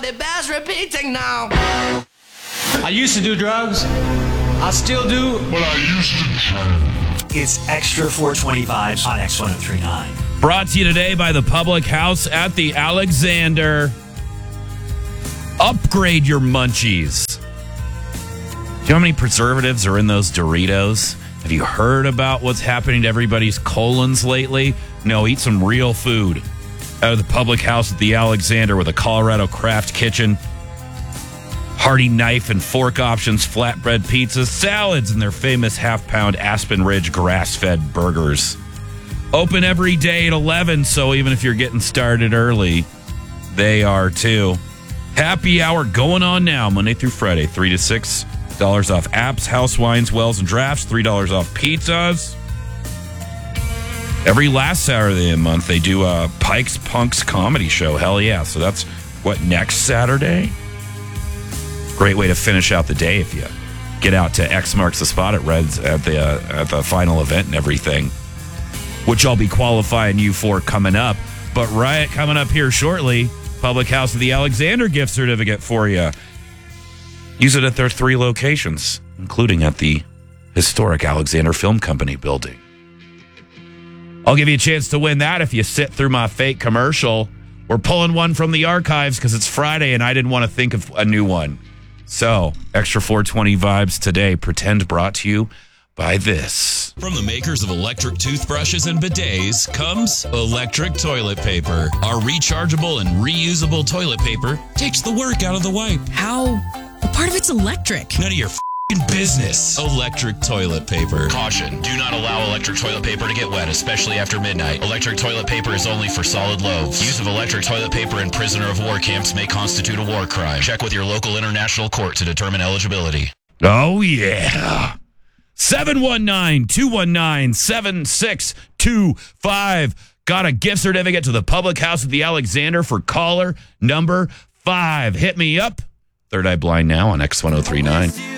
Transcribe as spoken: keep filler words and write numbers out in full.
but it bears repeating now. I used to do drugs. I still do. But I used to drink. It's Extra four twenty vibes on X one oh three nine. Brought to you today by the Public House at the Alexander. Upgrade your munchies. Do you know how many preservatives are in those Doritos? Have you heard about what's happening to everybody's colons lately? No, eat some real food. Out of the Public House at the Alexander with a Colorado Craft Kitchen. Hearty knife and fork options, flatbread pizzas, salads, and their famous half-pound Aspen Ridge grass-fed burgers. Open every day at eleven, so even if you're getting started early, they are too. Happy hour going on now, Monday through Friday, three to six dollars off apps, house wines, wells, and drafts, three dollars off pizzas. Every last Saturday of the month, they do a Pikes Punks comedy show. Hell yeah. So that's, what, next Saturday? Great way to finish out the day if you get out to X Marks the Spot at Reds at the, uh, at the final event and everything, which I'll be qualifying you for coming up. But Riot coming up here shortly. Public House of the Alexander gift certificate for you. Use it at their three locations, including at the historic Alexander Film Company building. I'll give you a chance to win that if you sit through my fake commercial. We're pulling one from the archives because it's Friday and I didn't want to think of a new one. So, Extra four twenty vibes today. Pretend brought to you by this. From the makers of electric toothbrushes and bidets comes electric toilet paper. Our rechargeable and reusable toilet paper takes the work out of the wipe. How? A part of it's electric. None of your f***ing business. Electric toilet paper. Caution, do not allow electric toilet paper to get wet, especially after midnight. Electric toilet paper is only for solid loaves. Use of electric toilet paper in prisoner of war camps may constitute a war crime. Check with your local international court to determine eligibility. Oh, yeah. seven one nine, two one nine, seven six two five. Got a gift certificate to the Public House at the Alexander for caller number five. Hit me up. Third Eye Blind now on X one oh three nine.